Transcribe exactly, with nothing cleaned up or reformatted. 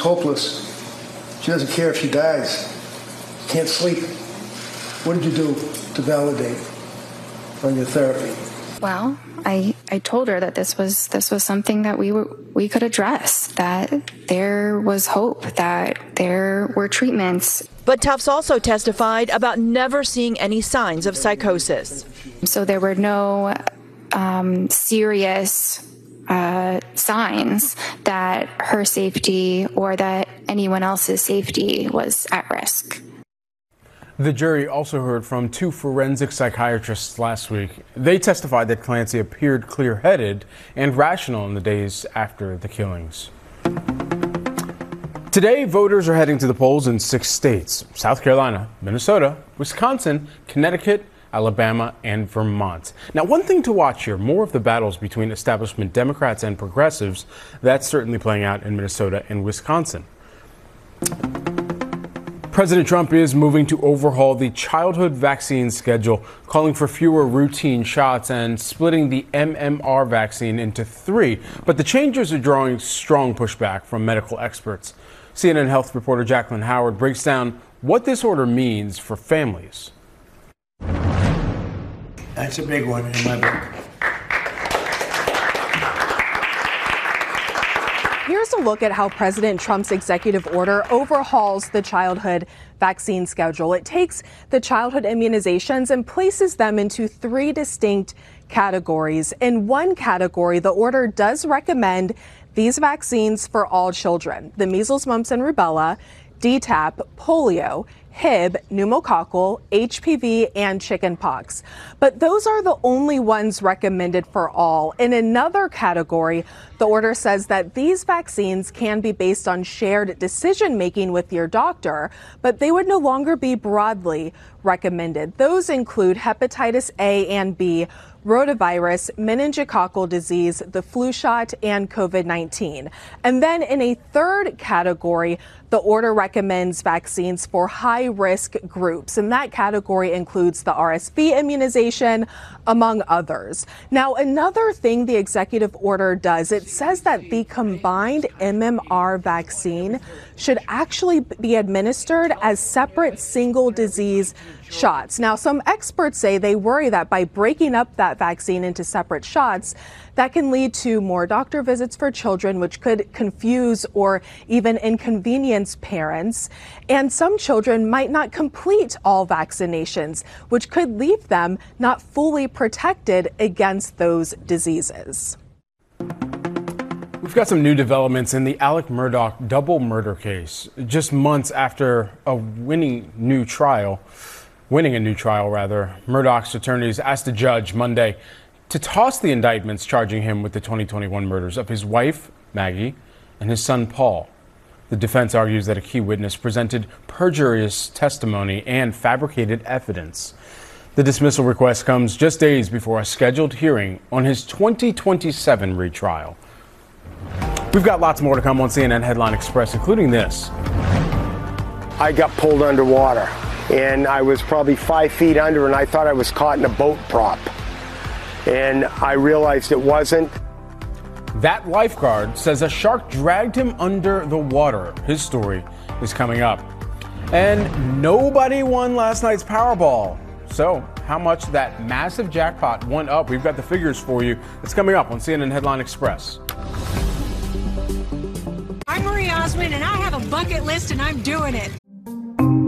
hopeless. She doesn't care if she dies. Can't sleep. What did you do to validate on your therapy? Well, I I told her that this was this was something that we were we could address, that there was hope, that there were treatments. But Tufts also testified about never seeing any signs of psychosis. So there were no um, serious uh, signs that her safety or that anyone else's safety was at risk. The jury also heard from two forensic psychiatrists last week. They testified that Clancy appeared clear-headed and rational in the days after the killings. Today, voters are heading to the polls in six states: South Carolina, Minnesota, Wisconsin, Connecticut, Alabama, and Vermont. Now, one thing to watch here, more of the battles between establishment Democrats and progressives. That's certainly playing out in Minnesota and Wisconsin. President Trump is moving to overhaul the childhood vaccine schedule, calling for fewer routine shots and splitting the M M R vaccine into three. But the changes are drawing strong pushback from medical experts. C N N Health reporter Jacqueline Howard breaks down what this order means for families. That's a big one in my book. Here's a look at how President Trump's executive order overhauls the childhood vaccine schedule. It takes the childhood immunizations and places them into three distinct categories. In one category, the order does recommend these vaccines for all children: the measles, mumps, and rubella, D TAP, polio, H I V, pneumococcal, H P V, and chickenpox. But those are the only ones recommended for all. In another category, the order says that these vaccines can be based on shared decision-making with your doctor, but they would no longer be broadly recommended. Those include hepatitis A and B, rotavirus, meningococcal disease, the flu shot, and COVID nineteen. And then in a third category, the order recommends vaccines for high-risk groups, and that category includes the R S V immunization, among others. Now, another thing the executive order does, it says that the combined M M R vaccine should actually be administered as separate single disease shots. Now, some experts say they worry that by breaking up that vaccine into separate shots, that can lead to more doctor visits for children, which could confuse or even inconvenience parents. And some children might not complete all vaccinations, which could leave them not fully protected against those diseases. We've got some new developments in the Alec Murdaugh double murder case. Just months after a winning new trial, winning a new trial rather, Murdaugh's attorneys asked a judge Monday to toss the indictments charging him with the twenty twenty-one murders of his wife, Maggie, and his son, Paul. The defense argues that a key witness presented perjurious testimony and fabricated evidence. The dismissal request comes just days before a scheduled hearing on his twenty twenty-seven retrial. We've got lots more to come on C N N Headline Express, including this. I got pulled underwater, and I was probably five feet under, and I thought I was caught in a boat prop. And I realized it wasn't. That lifeguard says a shark dragged him under the water. His story is coming up. And nobody won last night's Powerball. So how much that massive jackpot went up? We've got the figures for you. It's coming up on C N N Headline Express. I'm Marie Osmond, and I have a bucket list, and I'm doing it.